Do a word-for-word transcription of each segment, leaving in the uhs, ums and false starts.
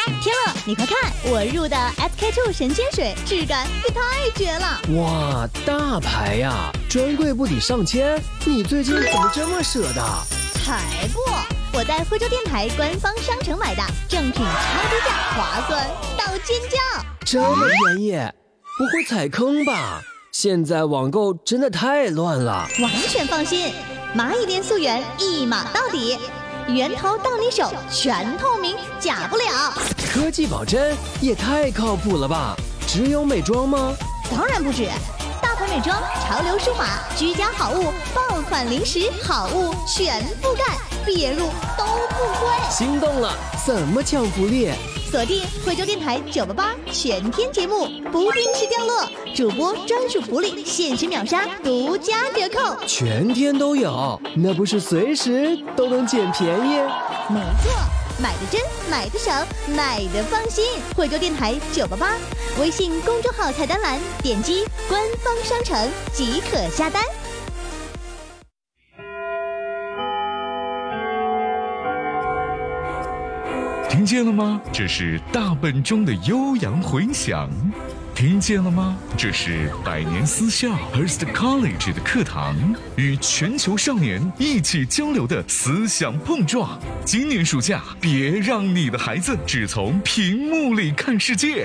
天乐，你快看，我入的 S K two 神仙水，质感也太绝了！ 哇，大牌呀，专柜不抵上千，你最近怎么这么舍得？ 才不！我在惠州电台官方商城买的，正品超低价，划算到尖叫！ 这么便宜，不会踩坑吧？现在网购真的太乱了。 完全放心，蚂蚁链溯源一码到底，源头到你手，全透明，假不了。 科技保真也太靠谱了吧？只有美妆吗？ 当然不止，大牌美妆、潮流数码、居家好物、爆款零食好物全覆盖，别入都不亏。 心动了，怎么抢福利？ 锁定惠州电台九八八全天节目，不定时掉落，主播专属福利，限时秒杀，独家折扣， 全天都有，那不是随时都能捡便宜？ 没错，买的真，买的省，买的放心。惠州电台九八八，微信公众号菜单栏点击官方商城即可下单。 听见了吗？这是大本钟的悠扬回响。听见了吗？这是百年私校 Hearst College 的课堂，与全球少年一起交流的思想碰撞。今年暑假，别让你的孩子只从屏幕里看世界。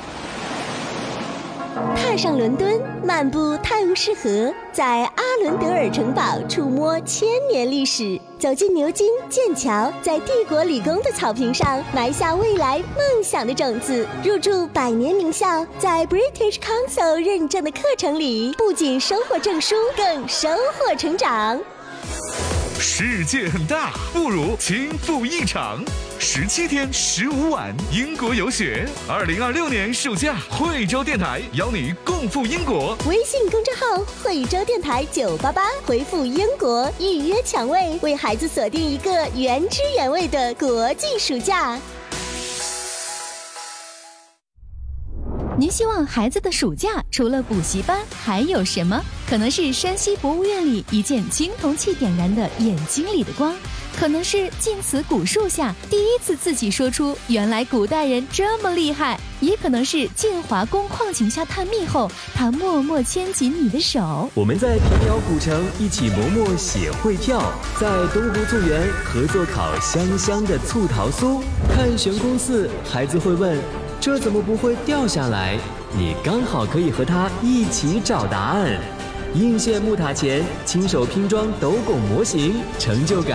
踏上伦敦，漫步泰晤士河，在阿伦德尔城堡触摸千年历史，走进牛津、剑桥，在帝国理工的草坪上埋下未来梦想的种子，入驻百年名校，在 British Council 认证的课程里，不仅收获证书，更收获成长。 世界很大，不如轻赴一场。十七天十五晚英国游学，二零二六年暑假，惠州电台邀你共赴英国。 微信公众号惠州电台九八八，回复英国预约抢位，为孩子锁定一个原汁原味的国际暑假。 您希望孩子的暑假除了补习班还有什么？可能是山西博物院里一件青铜器点燃的眼睛里的光，可能是晋祠古树下第一次自己说出原来古代人这么厉害，也可能是建华宫矿井下探秘后他默默牵紧你的手。 我们在平遥古城一起磨墨写会跳，在东湖醋园合作烤香香的醋桃酥，看悬空寺孩子会问这怎么不会掉下来，你刚好可以和他一起找答案。应县木塔前亲手拼装斗拱模型，成就感